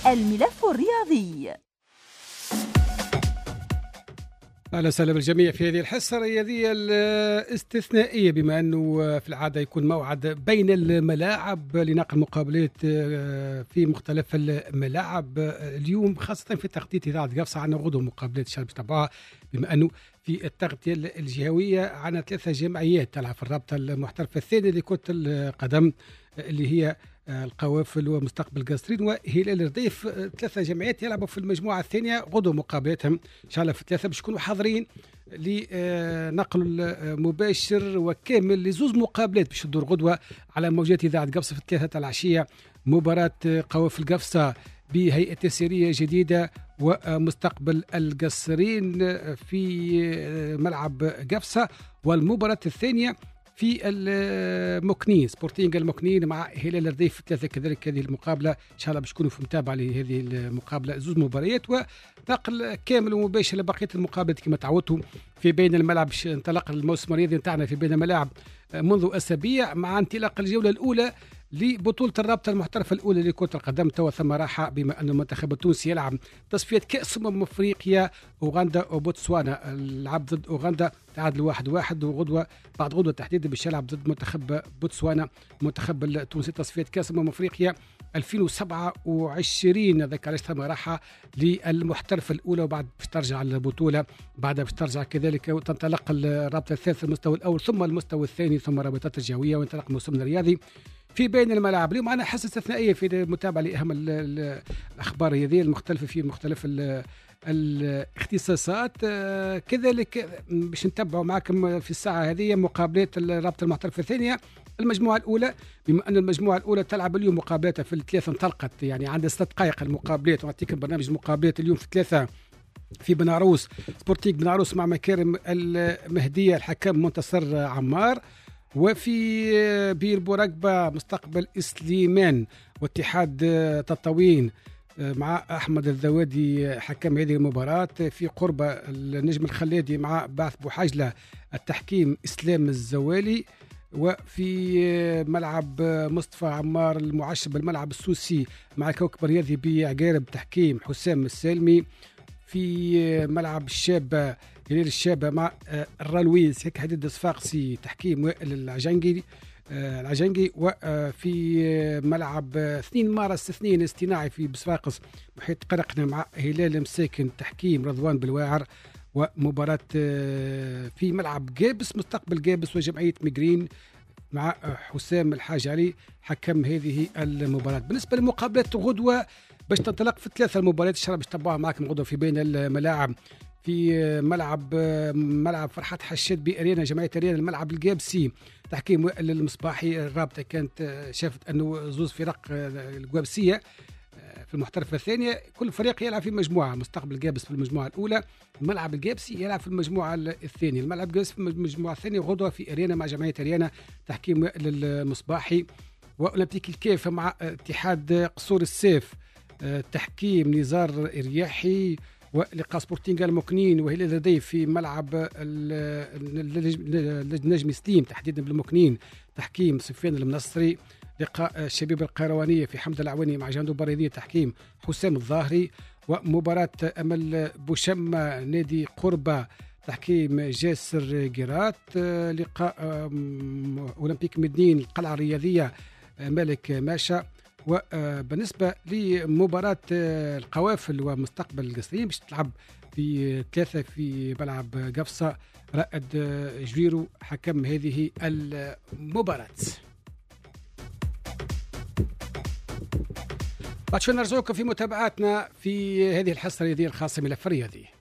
الملف الرياضي. أهلا وسهلا بالجميع في هذه الحصة الرياضية الاستثنائية، بما أنه في العادة يكون موعد بين الملاعب لنقل مقابلات في مختلف الملاعب. اليوم خاصة في تغطية إذاعة قفصة عنا غدوة مقابلات الشباب تبعها، بما أنه في التغطية الجهوية عنا 3 جمعيات تلعب في الرابطة المحترفة الثانية لكرة القدم اللي هي القوافل ومستقبل قصرين وهلال الرديف. 3 جمعيات يلعبوا في المجموعة الثانية غدوة مقابلاتهم إن شاء الله في 3 باش يكونوا حاضرين لنقل مباشر وكامل لزوز مقابلات باش تدور غدوة على موجات إذاعة قفصة في 3 العشية. مباراة قوافل قفصة بهيئة تسييرية جديدة ومستقبل القصرين في ملعب قفصة، والمباراة الثانية في المكنين سبورتينغ المكنين مع هلال الرديف 3 كذلك. هذه المقابلة إن شاء الله باش تكونوا في متابعة لهذه المقابلة، زوج مباريات ونقل كامل ومباشر لبقية المقابلات كما تعودتوا في بين الملعب. انطلق الموسم الرياضي نتاعنا في بين الملاعب منذ أسابيع مع انطلاق الجولة الأولى لبطولة الرابطة المحترفة الأولى لكرة القدم. توا ثم راحة بما أن المنتخب التونسي يلعب تصفية كأس أفريقيا أوغندا وبوتسوانا. لعب ضد أوغندا تعادل 1-1، وغدوة بعد غدوة تحديدا باش يلعب ضد منتخب بوتسوانا المنتخب التونسي تصفية كأس أفريقيا 2027. هذاك علاش ثم راحة للمحترفة الأولى، وبعد باش ترجع البطولة بعدها باش ترجع كذلك وتنطلق الرابطة الثالثة المستوى الأول ثم المستوى الثاني ثم رابطات الجوية وانطلاق موسمنا الرياضي في بين الملاعب. اليوم معنا حصة استثنائية في المتابعة لأهم الأخبار الرياضية المختلفة في مختلف الاختصاصات. كذلك باش نتابعوا معكم في الساعة هذه مقابلات الرابطة المحترفة الثانية المجموعة الأولى، بما أن المجموعة الأولى تلعب اليوم مقابلاتها في 3 انطلقت، يعني عندها 6 دقائق المقابلات. ونعطيكم برنامج المقابلات اليوم في 3 في بناروس سبورتيك بناروس مع مكارم المهدية الحكم منتصر عمار، وفي بير بورقبة مستقبل سليمان واتحاد تطاوين مع أحمد الذوادي حكم هذه المباراة. في قربة النجم الخلادي مع بعث بوحجلة التحكيم إسلام الزوالي، وفي ملعب مصطفى عمار المعشب الملعب السوسي مع كوكب الرياضي بعقارب تحكيم حسام السالمي. في ملعب الشابة هلال الشابة مع الرالويز هيك حديد صفاقسي تحكيم وائل العجنقي. وفي ملعب 2 مارس 2 اصطناعي في بصفاقس محيط قرقنا مع هلال مساكن تحكيم رضوان بالواعر. ومباراة في ملعب قابس مستقبل قابس وجمعية مجرين مع حسام الحاج علي حكم هذه المباراة. بالنسبة لمقابلات غدوة باش تنطلق في 3 المباريات إن شاء الله باش تتابعوها معكم غدوة في بين الملاعب. في ملعب فرحات حشاد بأرينا جمعية أرينا الملعب القابسي تحكيم وائل المصباحي. الرابطة كانت شافت أنه زوز فرق القابسية في المحترفة الثانية كل فريق يلعب في مجموعة، مستقبل قابس في المجموعة الأولى، الملعب القابسي يلعب في المجموعة الثانية، الملعب القابسي في المجموعة الثانية. غدوة في أرينا مع جمعية أرينا تحكيم وائل المصباحي. وأولمبيك الكيف مع اتحاد قصور السيف تحكيم نزار الرياحي. ولقاء سبورتينغ المكنين وهلال الرديف في ملعب النجم سليم تحديدا بالمكنين تحكيم سفيان المنصري. لقاء الشباب القيروانية في حمد العواني مع جندوب الرياضية تحكيم حسام الظاهري. ومباراة أمل بوشمة نادي قربة تحكيم جاسر قيرات. لقاء أولمبيك مدنين القلعة الرياضية مالك ماشا. وبالنسبة لمباراة القوافل ومستقبل القصرين باش تلعب في 3 في ملعب قفصة رائد جويرو حكم هذه المباراة. بعد شوي نرجعكم في متابعاتنا في هذه الحصة الرياضية الخاصة ملف الرياضي.